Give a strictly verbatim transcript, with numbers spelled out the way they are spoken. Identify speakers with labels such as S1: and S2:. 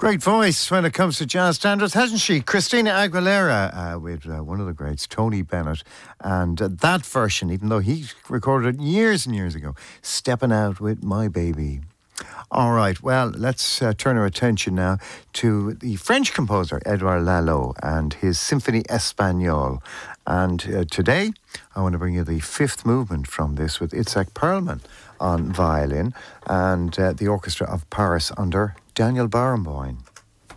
S1: Great voice when it comes to jazz standards, hasn't she? Christina Aguilera uh, with uh, one of the greats, Tony Bennett. And uh, that version, even though he recorded it years and years ago, Stepping Out with My Baby. All right, well, let's uh, turn our attention now to the French composer Edouard Lalo and his Symphonie Espagnole. And uh, today, I want to bring you the fifth movement from this with Itzhak Perlman on violin and uh, the Orchestra of Paris under Daniel Barenboim.